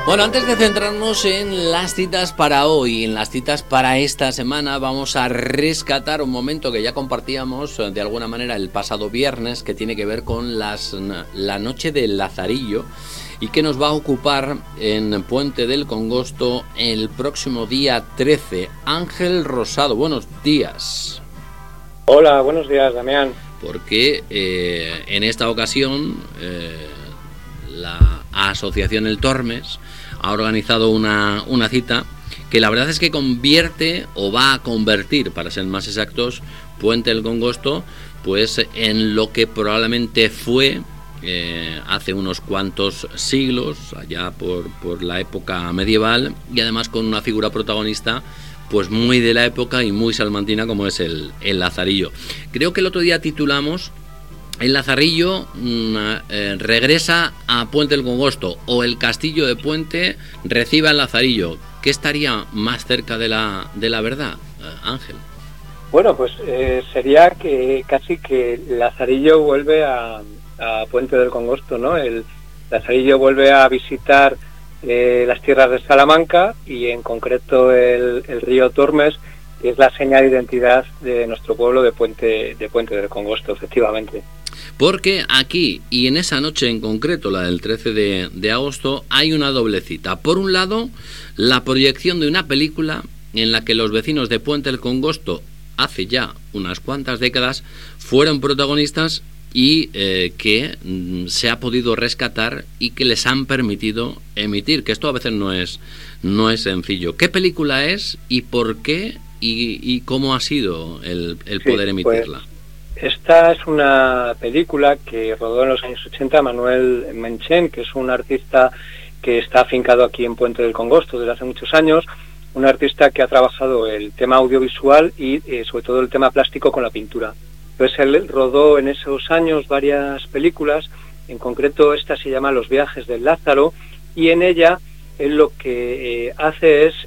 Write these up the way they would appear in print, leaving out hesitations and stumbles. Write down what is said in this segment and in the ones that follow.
Bueno, antes de centrarnos en las citas para hoy, en las citas para esta semana, vamos a rescatar un momento que ya compartíamos de alguna manera el pasado viernes, que tiene que ver con la noche del Lazarillo y que nos va a ocupar en Puente del Congosto el próximo día 13. Ángel Rosado, buenos días. Hola, buenos días, Damián. Porque en esta ocasión la Asociación El Tormes ha organizado una cita que la verdad es que convierte, o va a convertir, para ser más exactos, Puente del Congosto, pues en lo que probablemente fue hace unos cuantos siglos, allá por la época medieval, y además con una figura protagonista pues muy de la época y muy salmantina, como es el Lazarillo. Creo que el otro día titulamos El Lazarillo regresa a Puente del Congosto, o el Castillo de Puente recibe al Lazarillo. ¿Qué estaría más cerca de la verdad, Ángel? Bueno, pues sería que casi que Lazarillo vuelve a Puente del Congosto, ¿no? El Lazarillo vuelve a visitar las tierras de Salamanca, y en concreto el río Tormes, que es la seña de identidad de nuestro pueblo de Puente del Congosto, efectivamente. Porque aquí, y en esa noche en concreto, la del 13 de agosto, hay una doble cita. Por un lado, la proyección de una película en la que los vecinos de Puente del Congosto, hace ya unas cuantas décadas, fueron protagonistas y que se ha podido rescatar y que les han permitido emitir, que esto a veces no es sencillo. ¿Qué película es y por qué y cómo ha sido el poder emitirla? Pues, esta es una película que rodó en los años 80 Manuel Menchen, que es un artista que está afincado aquí en Puente del Congosto desde hace muchos años, un artista que ha trabajado el tema audiovisual y sobre todo el tema plástico con la pintura. Entonces él rodó en esos años varias películas, en concreto esta se llama Los viajes del Lázaro, y en ella él lo que hace es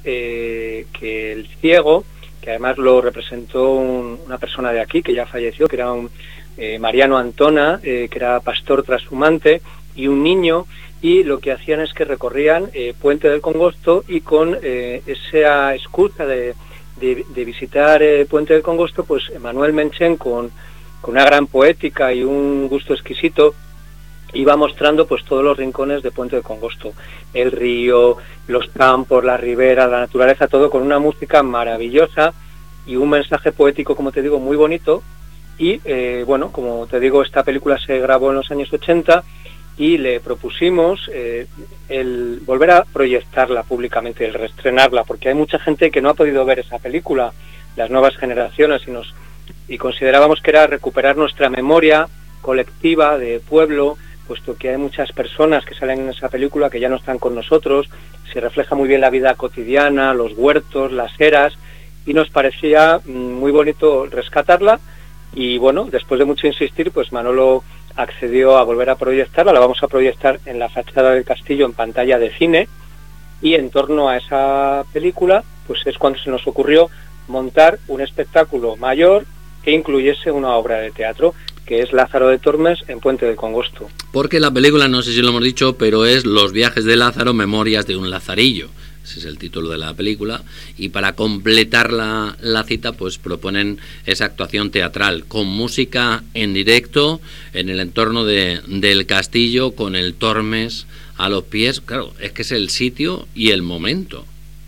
que el ciego, que además lo representó una persona de aquí que ya falleció, que era un Mariano Antona, que era pastor trashumante, y un niño, y lo que hacían es que recorrían Puente del Congosto, y con esa excusa de visitar Puente del Congosto, pues Manuel Menchen, con una gran poética y un gusto exquisito, iba mostrando pues todos los rincones de Puente del Congosto, el río, los campos, la ribera, la naturaleza, todo con una música maravillosa y un mensaje poético, como te digo, muy bonito. Y bueno, como te digo, esta película se grabó en los años 80 y le propusimos el volver a proyectarla públicamente, el reestrenarla, porque hay mucha gente que no ha podido ver esa película, las nuevas generaciones, y considerábamos que era recuperar nuestra memoria colectiva de pueblo, puesto que hay muchas personas que salen en esa película que ya no están con nosotros, se refleja muy bien la vida cotidiana, los huertos, las eras, y nos parecía muy bonito rescatarla. Y bueno, después de mucho insistir, pues Manolo accedió a volver a proyectarla. La vamos a proyectar en la fachada del castillo en pantalla de cine, y en torno a esa película pues es cuando se nos ocurrió montar un espectáculo mayor que incluyese una obra de teatro, que es Lázaro de Tormes en Puente del Congosto. Porque la película, no sé si lo hemos dicho, pero es Los viajes de Lázaro, memorias de un Lazarillo. Ese es el título de la película, y para completar la cita pues proponen esa actuación teatral con música en directo en el entorno del castillo, con el Tormes a los pies. Claro, es que es el sitio y el momento.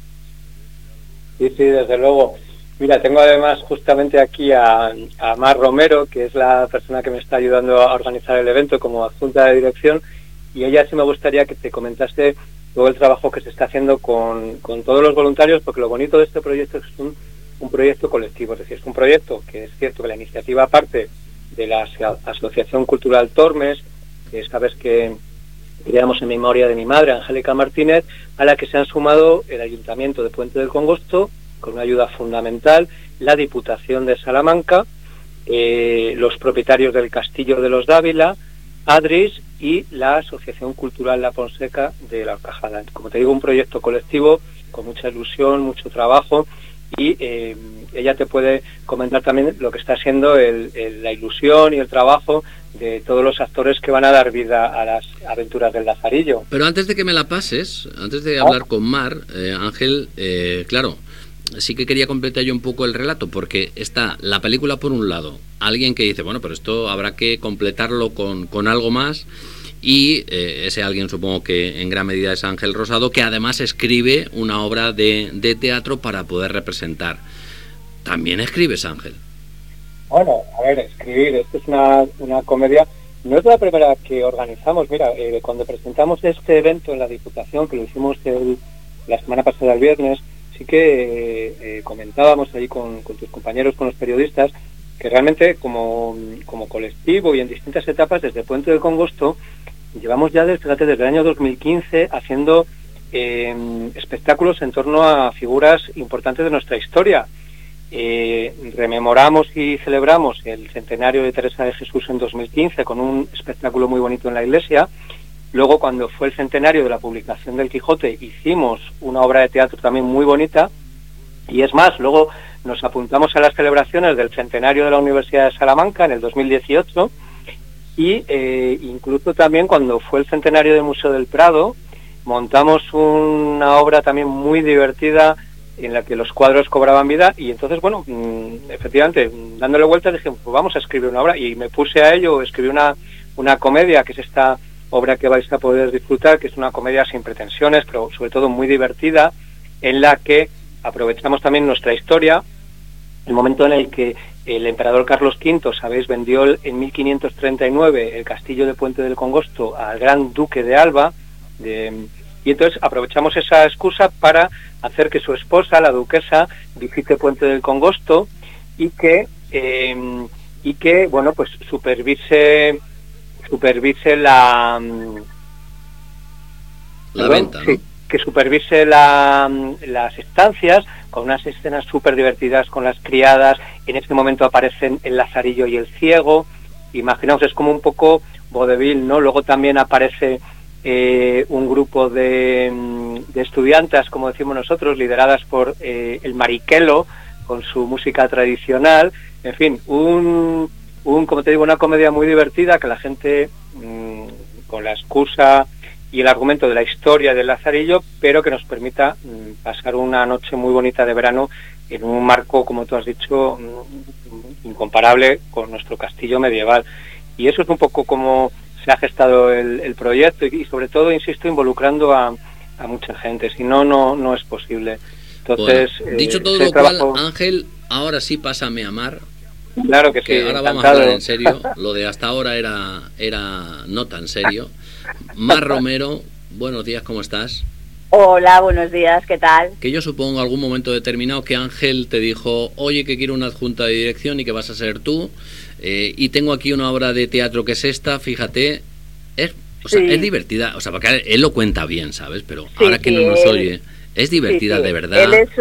Sí, desde luego. Mira, tengo además justamente aquí a Mar Romero, que es la persona que me está ayudando a organizar el evento como adjunta de dirección, y ella sí me gustaría que te comentase todo el trabajo que se está haciendo con todos los voluntarios, porque lo bonito de este proyecto es un proyecto colectivo, es decir, es un proyecto que es cierto que la iniciativa parte de la Asociación Cultural Tormes, que sabes que creamos en memoria de mi madre, Angélica Martínez, a la que se han sumado el Ayuntamiento de Puente del Congosto, con una ayuda fundamental, la Diputación de Salamanca, los propietarios del Castillo de los Dávila, Adris y la Asociación Cultural La Fonseca de La Horcajada. Como te digo, un proyecto colectivo con mucha ilusión, mucho trabajo, y ella te puede comentar también lo que está siendo la ilusión y el trabajo de todos los actores que van a dar vida a las aventuras del Lazarillo. Pero antes de que me la pases, antes de hablar con Mar, Ángel, claro, sí que quería completar yo un poco el relato, porque está la película por un lado, alguien que dice, bueno, pero esto habrá que completarlo con algo más, y ese alguien supongo que en gran medida es Ángel Rosado, que además escribe una obra de teatro para poder representar. ¿También escribes, Ángel? Bueno, a ver, escribir, esto es una comedia, no es la primera que organizamos. Mira, cuando presentamos este evento en la Diputación, que lo hicimos la semana pasada, el viernes, sí que comentábamos ahí con tus compañeros, con los periodistas, que realmente como colectivo y en distintas etapas desde Puente del Congosto, llevamos ya desde el año 2015 haciendo espectáculos en torno a figuras importantes de nuestra historia. Rememoramos y celebramos el centenario de Teresa de Jesús en 2015 con un espectáculo muy bonito en la iglesia. Luego, cuando fue el centenario de la publicación del Quijote, hicimos una obra de teatro también muy bonita. Y es más, luego nos apuntamos a las celebraciones del centenario de la Universidad de Salamanca en el 2018 y incluso también cuando fue el centenario del Museo del Prado, montamos una obra también muy divertida en la que los cuadros cobraban vida. Y entonces, bueno, efectivamente, dándole vueltas dije, pues vamos a escribir una obra, y me puse a ello, escribí una comedia, que es esta obra que vais a poder disfrutar, que es una comedia sin pretensiones, pero sobre todo muy divertida, en la que aprovechamos también nuestra historia, el momento en el que el emperador Carlos V, sabéis, vendió en 1539 el castillo de Puente del Congosto al gran duque de Alba, y entonces aprovechamos esa excusa para hacer que su esposa, la duquesa, visite Puente del Congosto y que bueno, pues supervise la venta, ¿no? Sí, que supervise las estancias, con unas escenas súper divertidas con las criadas. En este momento aparecen el Lazarillo y el Ciego. Imaginaos, es como un poco vodevil, ¿no? Luego también aparece un grupo de estudiantas, como decimos nosotros, lideradas por el Mariquelo, con su música tradicional. En fin, como te digo, una comedia muy divertida que la gente, con la excusa y el argumento de la historia del Lazarillo, pero que nos permita pasar una noche muy bonita de verano en un marco, como tú has dicho, incomparable con nuestro castillo medieval. Y eso es un poco como se ha gestado el proyecto, y sobre todo, insisto, involucrando a mucha gente. Si no, no es posible. Entonces, bueno, dicho todo lo cual, Ángel, ahora sí pásame a Mar. Claro que sí. Ahora vamos a hablar en serio. Lo de hasta ahora era no tan serio. Mar Romero, buenos días, ¿cómo estás? Hola, buenos días, ¿qué tal? Que yo supongo algún momento determinado que Ángel te dijo, oye, que quiero una adjunta de dirección y que vas a ser tú, y tengo aquí una obra de teatro que es esta, fíjate, es divertida, o sea, porque él lo cuenta bien, ¿sabes? Pero sí, ahora que no nos oye, es divertida de verdad. Él es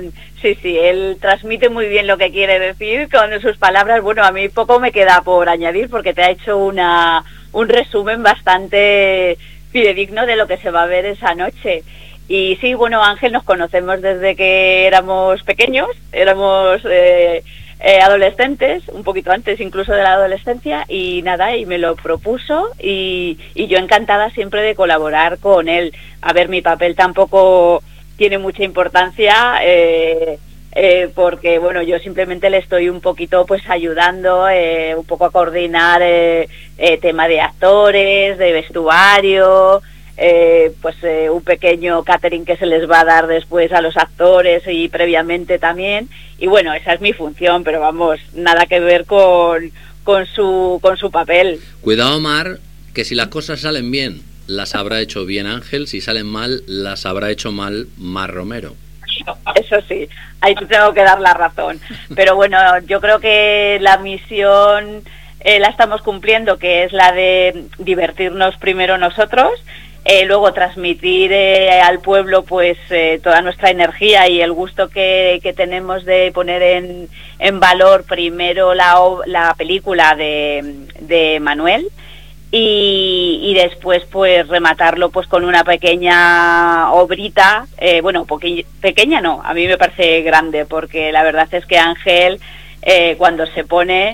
él transmite muy bien lo que quiere decir con sus palabras. Bueno, a mí poco me queda por añadir, porque te ha hecho un resumen bastante fidedigno de lo que se va a ver esa noche. Y sí, bueno, Ángel, nos conocemos desde que éramos pequeños, éramos adolescentes, un poquito antes incluso de la adolescencia, y nada, y me lo propuso, y yo encantada siempre de colaborar con él. A ver, mi papel tampoco tiene mucha importancia, porque bueno, yo simplemente le estoy un poquito pues ayudando un poco a coordinar tema de actores, de vestuario, un pequeño catering que se les va a dar después a los actores y previamente también. Y bueno, esa es mi función, pero vamos, nada que ver con su papel. Cuidado, Mar, que si las cosas salen bien, las habrá hecho bien Ángel; si salen mal, las habrá hecho mal Mar Romero. Eso sí, ahí te tengo que dar la razón. Pero bueno, yo creo que la misión la estamos cumpliendo, que es la de divertirnos primero nosotros, luego transmitir al pueblo pues toda nuestra energía y el gusto que tenemos de poner en valor primero la película de Manuel, y después pues rematarlo pues con una pequeña obrita, bueno, pequeña no, a mí me parece grande, porque la verdad es que Ángel cuando se pone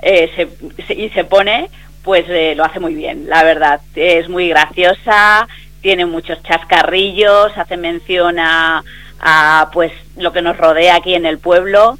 se pone, pues lo hace muy bien, la verdad, es muy graciosa, tiene muchos chascarrillos, hace mención a pues lo que nos rodea aquí en el pueblo,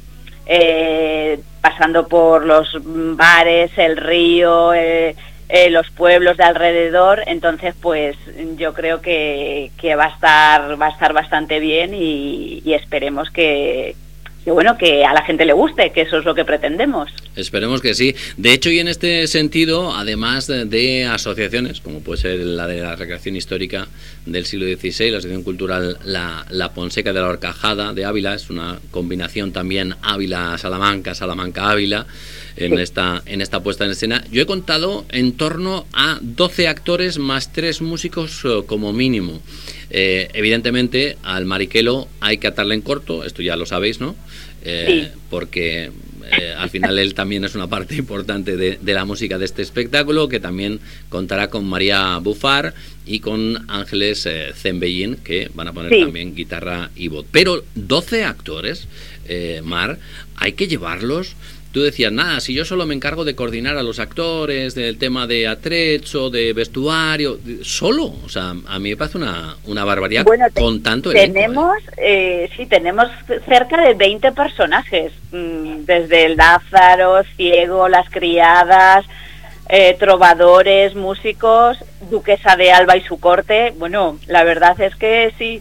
pasando por los bares, el río, los pueblos de alrededor. Entonces pues yo creo que va a estar bastante bien y esperemos que bueno, que a la gente le guste, que eso es lo que pretendemos. Esperemos que sí. De hecho, y en este sentido, además de asociaciones, como puede ser la de la recreación histórica del siglo XVI, la asociación cultural La Ponseca de la Horcajada de Ávila, es una combinación también Ávila-Salamanca, Salamanca-Ávila, en esta puesta en escena. Yo he contado en torno a 12 actores más 3 músicos como mínimo. Evidentemente, al Mariquelo hay que atarle en corto, esto ya lo sabéis, ¿no? Sí. Porque al final él también es una parte importante de la música de este espectáculo, que también contará con María Bufar y con Ángeles Zembellín, que van a poner también guitarra y voz. Pero 12 actores, Mar, hay que llevarlos. Tú decías, nada, si yo solo me encargo de coordinar a los actores, del tema de atrecho, de vestuario, solo, o sea, a mí me parece una barbaridad, bueno, con tanto elenco. Tenemos cerca de 20 personajes, desde el Lázaro, Ciego, las criadas, trovadores, músicos, duquesa de Alba y su corte. Bueno, la verdad es que sí,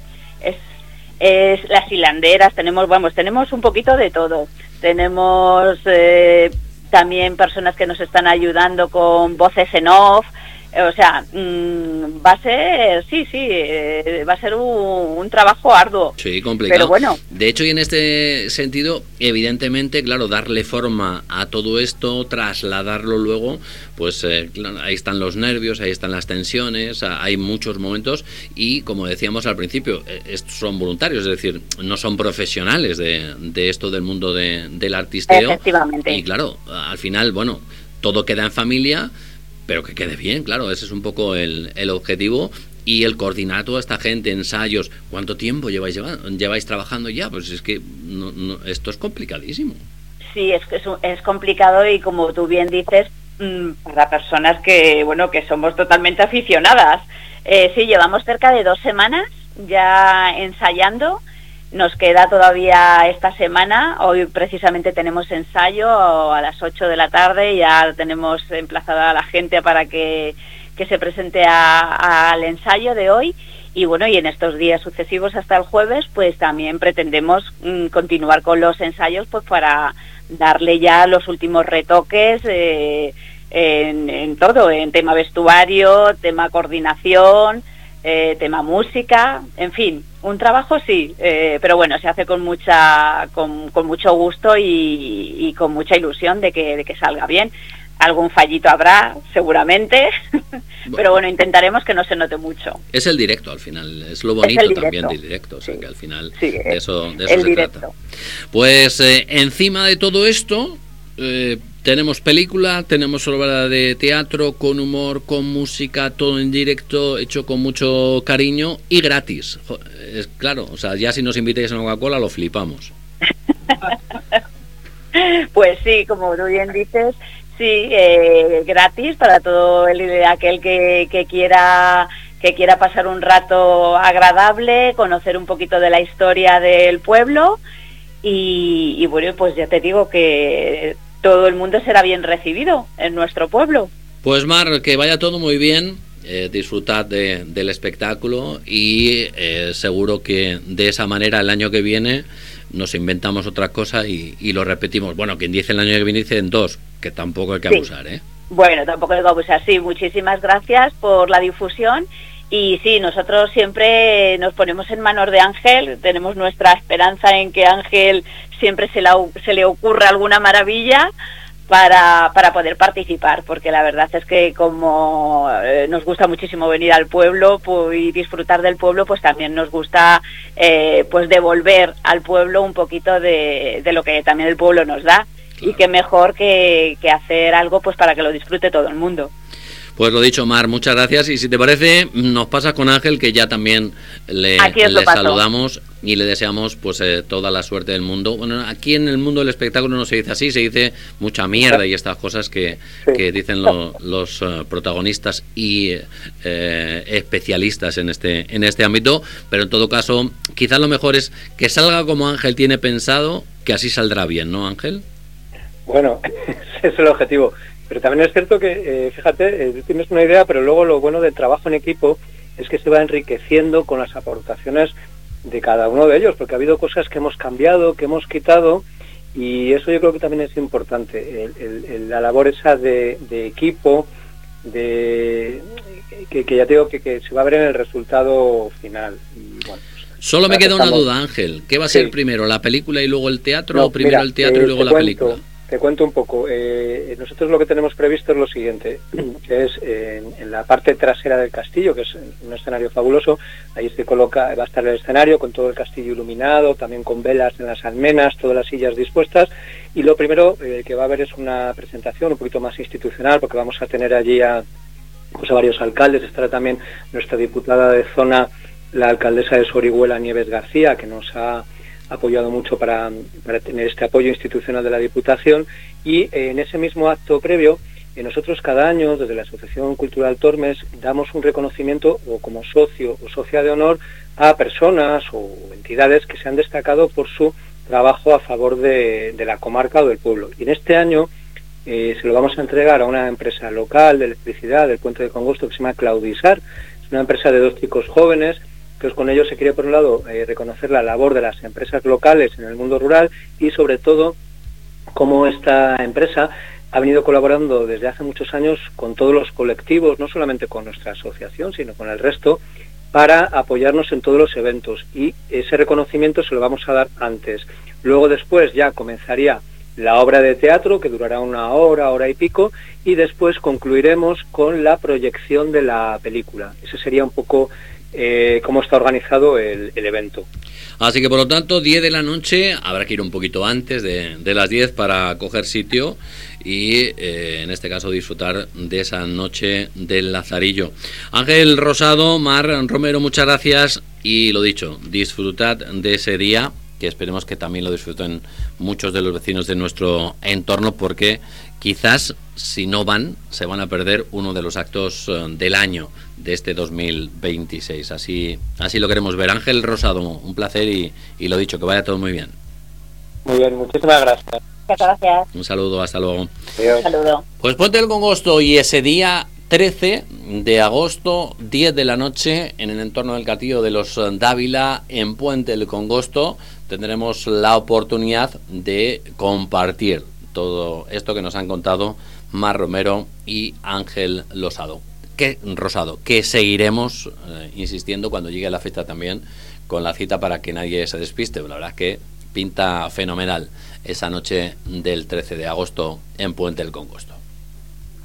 es las hilanderas, tenemos un poquito de todo. Tenemos también personas que nos están ayudando con voces en off, o sea, va a ser, va a ser un trabajo arduo. Sí, complicado. Pero bueno. De hecho, y en este sentido, evidentemente, claro, darle forma a todo esto, trasladarlo luego, pues claro, ahí están los nervios, ahí están las tensiones, hay muchos momentos y, como decíamos al principio, estos son voluntarios, es decir, no son profesionales de esto del mundo del artisteo. Efectivamente. Y claro, al final, bueno, todo queda en familia, pero que quede bien, claro, ese es un poco el objetivo. Y el coordinar a toda esta gente, ensayos, ¿cuánto tiempo lleváis trabajando ya? Pues es que esto es complicadísimo. Sí, es complicado y, como tú bien dices, para personas que somos totalmente aficionadas. Sí, llevamos cerca de 2 semanas ya ensayando. Nos queda todavía esta semana. Hoy precisamente tenemos ensayo a las 8 de la tarde. Ya tenemos emplazada a la gente para que se presente al ensayo de hoy. Y bueno, y en estos días sucesivos hasta el jueves, pues también pretendemos continuar con los ensayos, pues para darle ya los últimos retoques en todo, en tema vestuario, tema coordinación, tema música, en fin, un trabajo sí, pero bueno, se hace con mucho gusto y con mucha ilusión de que salga bien. Algún fallito habrá, seguramente, pero bueno, intentaremos que no se note mucho. Es el directo al final, es lo bonito también del directo, o sea, que al final de eso se trata. Pues encima de todo esto, tenemos película, tenemos obra de teatro con humor, con música, todo en directo, hecho con mucho cariño y gratis. Es claro, o sea, ya si nos invitáis a una Coca-Cola lo flipamos. Pues sí, como tú bien dices, sí, gratis para todo aquel que quiera pasar un rato agradable, conocer un poquito de la historia del pueblo y bueno, pues ya te digo que todo el mundo será bien recibido en nuestro pueblo. Pues Mar, que vaya todo muy bien, disfrutad del espectáculo y seguro que de esa manera el año que viene nos inventamos otra cosa y lo repetimos. Bueno, quien dice el año que viene dice en 2, que tampoco hay que abusar, ¿eh? Bueno, tampoco hay que abusar, sí. Muchísimas gracias por la difusión y sí, nosotros siempre nos ponemos en manos de Ángel, tenemos nuestra esperanza en que Ángel siempre se le ocurra alguna maravilla para poder participar, porque la verdad es que como nos gusta muchísimo venir al pueblo y disfrutar del pueblo, pues también nos gusta pues devolver al pueblo un poquito de lo que también el pueblo nos da. Claro. Y qué mejor que hacer algo pues para que lo disfrute todo el mundo. Pues lo dicho, Mar, muchas gracias. Y si te parece, nos pasas con Ángel, que ya también le saludamos y le deseamos pues toda la suerte del mundo. Bueno, aquí en el mundo del espectáculo no se dice así, se dice mucha mierda y estas cosas que dicen los protagonistas y especialistas en este ámbito. Pero en todo caso, quizás lo mejor es que salga como Ángel tiene pensado, que así saldrá bien, ¿no, Ángel? Bueno, ese es el objetivo. Pero también es cierto que, fíjate, tienes una idea, pero luego lo bueno del trabajo en equipo es que se va enriqueciendo con las aportaciones de cada uno de ellos, porque ha habido cosas que hemos cambiado, que hemos quitado, y eso yo creo que también es importante, la labor esa de equipo, que ya te digo que se va a ver en el resultado final. Y bueno, solo me queda una duda, Ángel. ¿Qué va a ser primero, la película y luego el teatro, o primero el teatro y luego la película? Te cuento un poco. Nosotros lo que tenemos previsto es lo siguiente, que es en la parte trasera del castillo, que es un escenario fabuloso. Ahí va a estar el escenario con todo el castillo iluminado, también con velas en las almenas, todas las sillas dispuestas. Y lo primero que va a haber es una presentación un poquito más institucional, porque vamos a tener allí a varios alcaldes. Estará también nuestra diputada de zona, la alcaldesa de Sorihuela, Nieves García, que nos ha apoyado mucho para tener este apoyo institucional de la Diputación, y en ese mismo acto previo, nosotros cada año, desde la Asociación Cultural Tormes, damos un reconocimiento o como socio o socia de honor a personas o entidades que se han destacado por su trabajo a favor de la comarca o del pueblo. Y en este año se lo vamos a entregar a una empresa local de electricidad del Puente del Congosto que se llama Claudisar. Es una empresa de 2 chicos jóvenes. Entonces, con ello se quiere, por un lado, reconocer la labor de las empresas locales en el mundo rural y, sobre todo, cómo esta empresa ha venido colaborando desde hace muchos años con todos los colectivos, no solamente con nuestra asociación, sino con el resto, para apoyarnos en todos los eventos. Y ese reconocimiento se lo vamos a dar antes. Luego, después, ya comenzaría la obra de teatro, que durará 1 hora, hora y pico, y después concluiremos con la proyección de la película. Ese sería un poco cómo está organizado el evento. Así que, por lo tanto, 10 de la noche, habrá que ir un poquito antes de las 10 para coger sitio y, en este caso, disfrutar de esa noche del Lazarillo. Ángel Rosado, Mar Romero, muchas gracias y, lo dicho, disfrutad de ese día, que esperemos que también lo disfruten muchos de los vecinos de nuestro entorno, porque quizás, si no van, se van a perder uno de los actos del año de este 2026. Así lo queremos ver. Ángel Rosado, un placer y lo dicho, que vaya todo muy bien. Muy bien, muchísimas gracias. Muchas gracias. Un saludo, hasta luego. Adiós. Un saludo. Pues Puente del Congosto, y ese día 13 de agosto, 10 de la noche, en el entorno del Castillo de los Dávila, en Puente del Congosto, tendremos la oportunidad de compartir todo esto que nos han contado Mar Romero y Ángel Rosado, que seguiremos insistiendo cuando llegue la fecha también con la cita para que nadie se despiste. La verdad es que pinta fenomenal esa noche del 13 de agosto en Puente del Congosto.